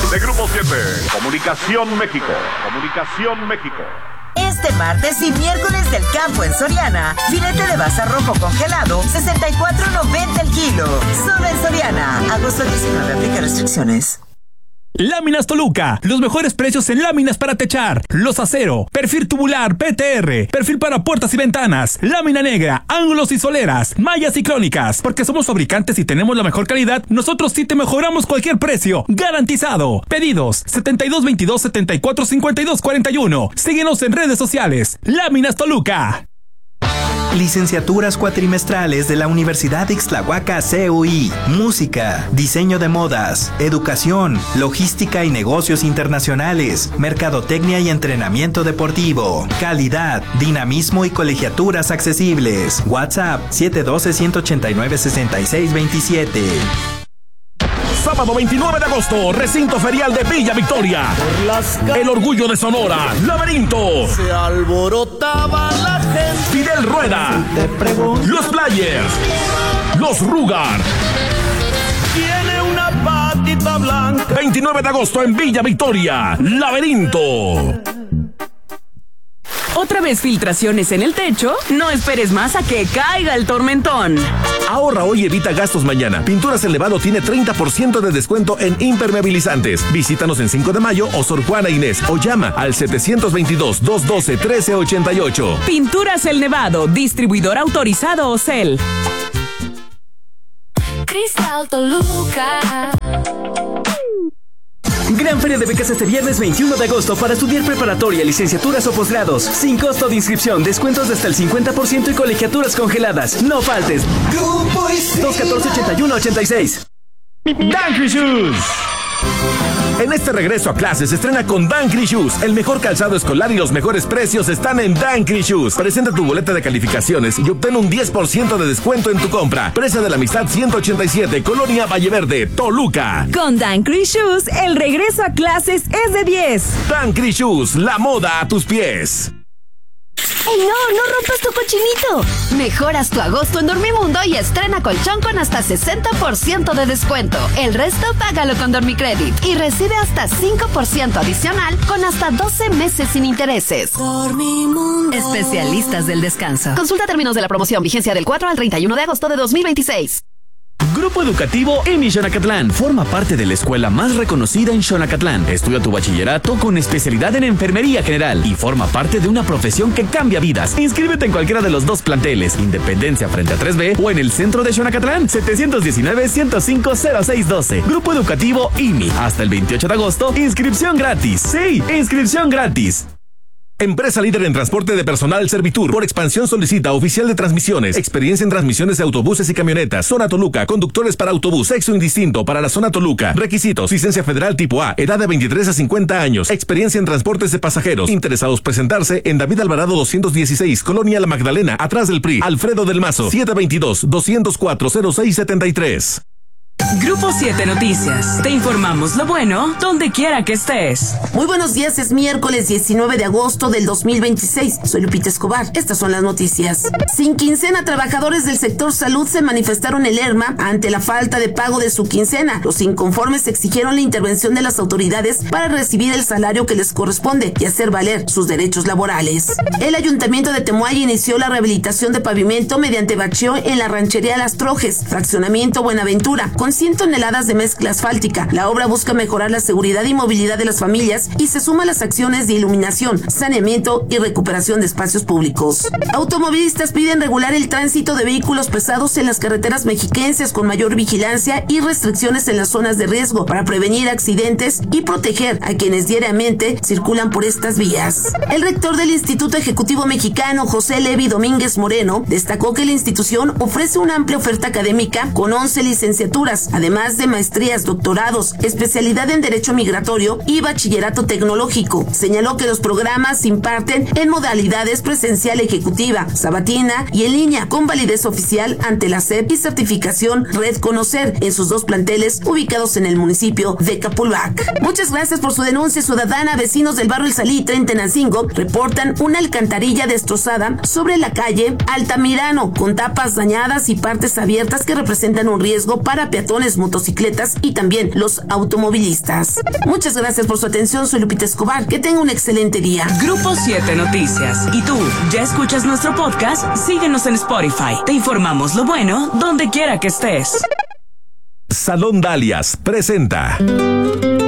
de Grupo 7. Comunicación México. Este martes y miércoles del campo en Soriana, filete de basa rojo congelado, $64.90 el kilo. Solo en Soriana. Agosto 19, aplica restricciones. Láminas Toluca, los mejores precios en láminas para techar, los acero, perfil tubular, PTR, perfil para puertas y ventanas, lámina negra, ángulos y soleras, mallas ciclónicas, porque somos fabricantes y tenemos la mejor calidad, nosotros sí te mejoramos cualquier precio, garantizado. Pedidos 7222-745241. Síguenos en redes sociales. Láminas Toluca. Licenciaturas cuatrimestrales de la Universidad Ixtlahuaca CUI. Música, diseño de modas, educación, logística y negocios internacionales, mercadotecnia y entrenamiento deportivo, calidad, dinamismo y colegiaturas accesibles. WhatsApp 712-189-6627. Sábado 29 de agosto, recinto ferial de Villa Victoria. El orgullo de Sonora, Laberinto. Se alborotaba la gente. Fidel Rueda. Los Players. Los Rugar. Tiene una patita blanca. 29 de agosto en Villa Victoria, Laberinto. ¿Otra vez filtraciones en el techo? No esperes más a que caiga el tormentón. Ahorra hoy y evita gastos mañana. Pinturas El Nevado tiene 30% de descuento en impermeabilizantes. Visítanos en 5 de Mayo o Sor Juana Inés o llama al 722-212-1388. Pinturas El Nevado, distribuidor autorizado Ocel. Cristal Toluca. Gran feria de becas este viernes 21 de agosto para estudiar preparatoria, licenciaturas o posgrados. Sin costo de inscripción, descuentos de hasta el 50% y colegiaturas congeladas. No faltes. 214-8186. Dancry Shoes. En este regreso a clases se estrena con Dancry Shoes. El mejor calzado escolar y los mejores precios están en Dancry Shoes. Presenta tu boleta de calificaciones y obtén un 10% de descuento en tu compra. Presa de la Amistad 187, Colonia Valle Verde, Toluca. Con Dancry Shoes, el regreso a clases es de 10. Dancry Shoes, la moda a tus pies. ¡Ey, no rompas tu cochinito! Mejoras tu agosto en Dormimundo y estrena colchón con hasta 60% de descuento. El resto págalo con Dormicredit y recibe hasta 5% adicional con hasta 12 meses sin intereses. Dormimundo. Especialistas del descanso. Consulta términos de la promoción, vigencia del 4 al 31 de agosto de 2026. Grupo Educativo EMI Xonacatlán. Forma parte de la escuela más reconocida en Xonacatlán. Estudia tu bachillerato con especialidad en enfermería general y forma parte de una profesión que cambia vidas. Inscríbete en cualquiera de los dos planteles, Independencia frente a 3B o en el centro de Xonacatlán, 719-105-0612. Grupo Educativo EMI. Hasta el 28 de agosto, inscripción gratis. Sí, inscripción gratis. Empresa líder en transporte de personal Servitur. Por expansión solicita oficial de transmisiones. Experiencia en transmisiones de autobuses y camionetas. Zona Toluca. Conductores para autobús. Sexo indistinto para la zona Toluca. Requisitos. Licencia federal tipo A. Edad de 23 a 50 años. Experiencia en transportes de pasajeros. Interesados presentarse en David Alvarado 216. Colonia La Magdalena. Atrás del PRI. Alfredo del Mazo. 722-204-0673. Grupo 7 Noticias. Te informamos lo bueno donde quiera que estés. Muy buenos días, es miércoles 19 de agosto del 2026. Soy Lupita Escobar. Estas son las noticias. Sin quincena, trabajadores del sector salud se manifestaron en Lerma ante la falta de pago de su quincena. Los inconformes exigieron la intervención de las autoridades para recibir el salario que les corresponde y hacer valer sus derechos laborales. El ayuntamiento de Temuaya inició la rehabilitación de pavimento mediante bacheo en la ranchería Las Trojes, fraccionamiento Buenaventura, con 100 toneladas de mezcla asfáltica. La obra busca mejorar la seguridad y movilidad de las familias y se suma a las acciones de iluminación, saneamiento y recuperación de espacios públicos. Automovilistas piden regular el tránsito de vehículos pesados en las carreteras mexiquenses con mayor vigilancia y restricciones en las zonas de riesgo para prevenir accidentes y proteger a quienes diariamente circulan por estas vías. El rector del Instituto Ejecutivo Mexicano, José Levi Domínguez Moreno, destacó que la institución ofrece una amplia oferta académica con 11 licenciaturas, además de maestrías, doctorados, especialidad en Derecho Migratorio y Bachillerato Tecnológico. Señaló que los programas se imparten en modalidades presencial ejecutiva, sabatina y en línea, con validez oficial ante la SEP y certificación Red Conocer en sus dos planteles ubicados en el municipio de Capulbac. Muchas gracias por su denuncia ciudadana. Vecinos del barrio El Salitre en Tenancingo reportan una alcantarilla destrozada sobre la calle Altamirano, con tapas dañadas y partes abiertas que representan un riesgo para peatones peatones, motocicletas y también los automovilistas. Muchas gracias por su atención. Soy Lupita Escobar. Que tenga un excelente día. Grupo 7 Noticias. ¿Y tú, ya escuchas nuestro podcast? Síguenos en Spotify. Te informamos lo bueno donde quiera que estés. Salón Dalias presenta